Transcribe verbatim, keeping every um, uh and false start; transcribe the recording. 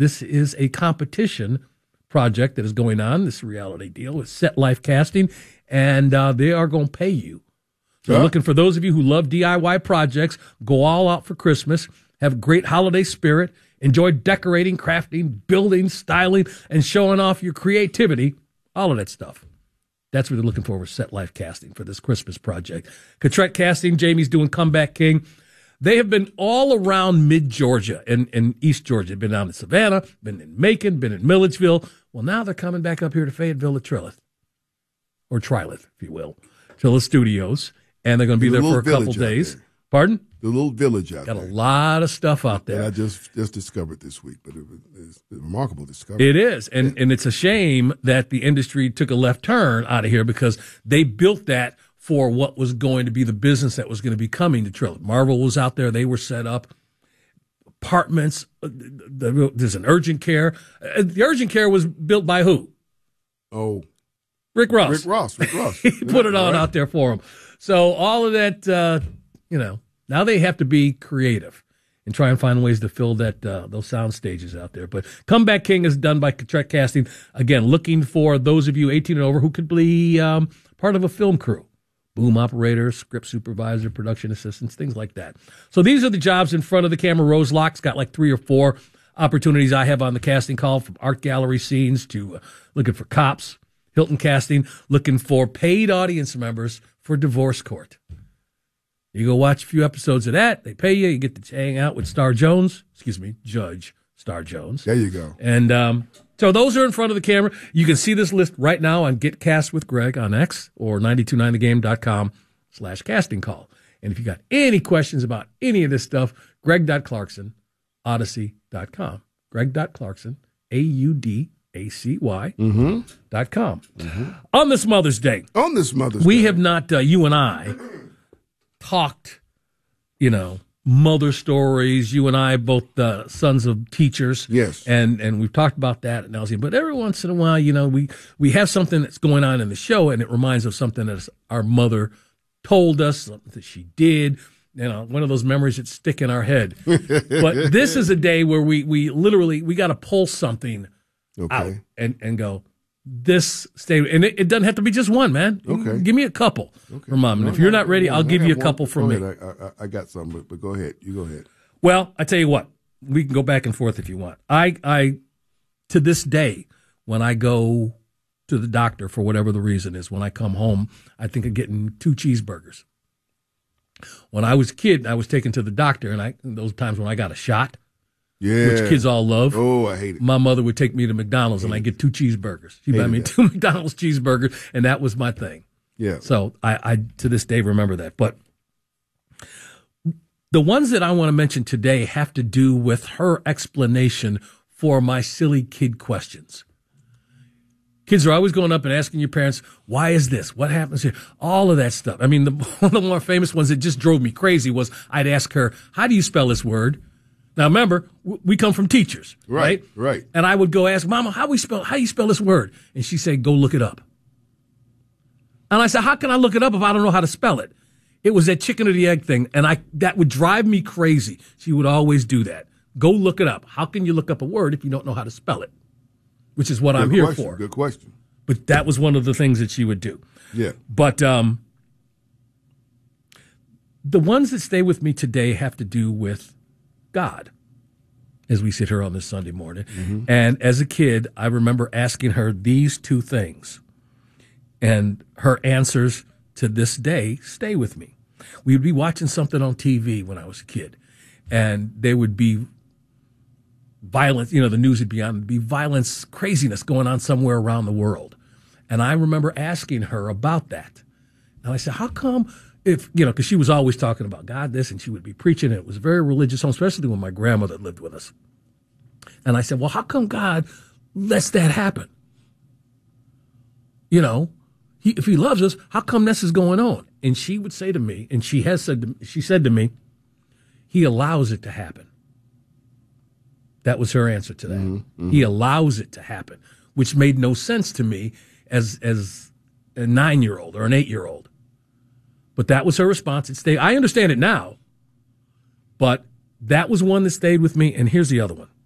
This is a competition project that is going on, this reality deal with Set Life Casting, and uh, they are going to pay you. So yeah. Looking for those of you who love D I Y projects, go all out for Christmas, have a great holiday spirit, enjoy decorating, crafting, building, styling, and showing off your creativity, all of that stuff. That's what they're looking for with Set Life Casting for this Christmas project. Cotrette Casting, Jamie's doing Comeback King. They have been all around mid-Georgia and, and East Georgia. They've been down in Savannah, been in Macon, been in Milledgeville. Well, now they're coming back up here to Fayetteville at Trilith, or Trilith, if you will, Trilith Studios, and they're going to be there for a couple days. Pardon? The little village out Got there. Got a lot of stuff out there. That I just just discovered this week, but it was, it's a remarkable discovery. It is, and, yeah. and it's a shame that the industry took a left turn out of here because they built that for what was going to be the business that was going to be coming to Trilith. Marvel was out there. They were set up. Apartments. There's an urgent care. The urgent care was built by who? Oh. Rick Ross. Rick Ross. Rick Ross. he yeah, put it on right. out there for them. So all of that, uh, you know, now they have to be creative and try and find ways to fill that uh, those sound stages out there. But Comeback King is done by Cotrette Casting. Again, looking for those of you eighteen and over who could be um, part of a film crew. Boom operator, script supervisor, production assistants, things like that. So these are the jobs in front of the camera. Rose Lock's got like three or four opportunities I have on the casting call, from art gallery scenes to uh, looking for cops. Hilton Casting, looking for paid audience members for divorce court. You go watch a few episodes of that. They pay you. You get to hang out with Star Jones. Excuse me, Judge Star Jones. There you go. And um, so those are in front of the camera. You can see this list right now on Get Cast with Greg on X or nine two nine the game dot com slash casting call. And if you got any questions about any of this stuff, greg dot clarkson, odyssey dot com. greg dot clarkson, A U D A C Y mm-hmm. dot com. Mm-hmm. On this Mother's Day. On this Mother's we Day. We have not, uh, you and I, talked, you know, mother stories. You and I, both uh, sons of teachers. Yes. And and we've talked about that at nauseam. But every once in a while, you know, we, we have something that's going on in the show, and it reminds us of something that our mother told us, something that she did. You know, one of those memories that stick in our head. But this is a day where we, we literally, we got to pull something okay. out and, and go, this stay, and it, it doesn't have to be just one, man. Okay. Give me a couple okay. for Mom. And no, if you're no, not ready, no, I'll no, give I you a one. couple from go me. I, I, I got some, but, but go ahead. You go ahead. Well, I tell you what, we can go back and forth if you want. I, I, to this day, when I go to the doctor for whatever the reason is, when I come home, I think of getting two cheeseburgers. When I was a kid, I was taken to the doctor, and I those times when I got a shot, yeah, which kids all love. Oh, I hate it. My mother would take me to McDonald's, and I get two cheeseburgers. She buy me that. two McDonald's cheeseburgers, and that was my thing. Yeah. So I, I to this day remember that. But the ones that I want to mention today have to do with her explanation for my silly kid questions. Kids are always going up and asking your parents, why is this? What happens here? All of that stuff. I mean, the, one of the more famous ones that just drove me crazy was I'd ask her, how do you spell this word? Now, remember, we come from teachers, right? Right, right. And I would go ask, Mama, how we spell, how you spell this word? And she'd say, go look it up. And I said, how can I look it up if I don't know how to spell it? It was that chicken or the egg thing, and I that would drive me crazy. She would always do that. Go look it up. How can you look up a word if you don't know how to spell it? Which is what Good I'm here question. for. Good question. But that was one of the things that she would do. Yeah. But um, the ones that stay with me today have to do with God, as we sit here on this Sunday morning. Mm-hmm. And as a kid, I remember asking her these two things. And her answers to this day stay with me. We would be watching something on T V when I was a kid, and there would be violence, you know, the news would be on, it'd be violence, craziness going on somewhere around the world. And I remember asking her about that. And I said, how come if, you know, because she was always talking about God this, and she would be preaching, and it was a very religious home, especially when my grandmother lived with us. And I said, well, how come God lets that happen? You know, he, if he loves us, how come this is going on? And she would say to me, and she has said, to, she said to me, he allows it to happen. That was her answer to that. Mm-hmm, mm-hmm. He allows it to happen, which made no sense to me as as a nine-year-old or an eight-year-old. But that was her response. It stayed. I understand it now, but that was one that stayed with me. And here's the other one.